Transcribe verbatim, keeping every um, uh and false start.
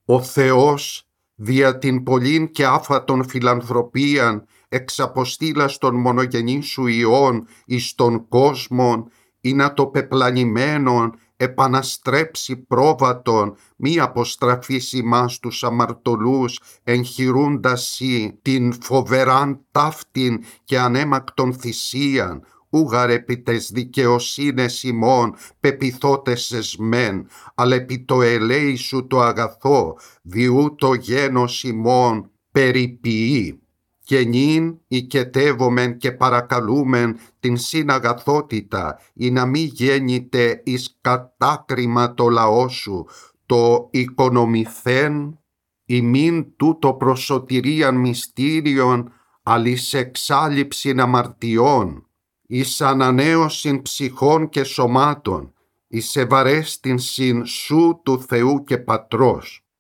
Ο Θεός δια την πολλήν και άφατον φιλανθρωπίαν εξαποστήλας των μονογενή σου Υιών εις τον κόσμον, ή να το πεπλανημένον επαναστρέψει πρόβατον, μη αποστραφείς ημάς τους αμαρτωλούς, εγχειρούντας σοι την φοβεράν ταύτην και ανέμακτον θυσίαν, ούγαρ επί τες δικαιοσύνες ημών πεπιθώτες εσμέν, αλλά επί το ελέη σου το αγαθό, διού το γένος ημών περιποιεί. Και νυν οικετεύομεν και παρακαλούμεν την συναγαθότητα, ή να μη γέννηται εις κατάκριμα το λαό σου, το οικονομηθέν, ημίν τούτο προσωτηρίαν μυστήριον, αλης εξάλληψην αμαρτιών, εις ανανέωσιν ψυχών και σωμάτων, εις ευαρέστην συν σου του Θεού και Πατρός.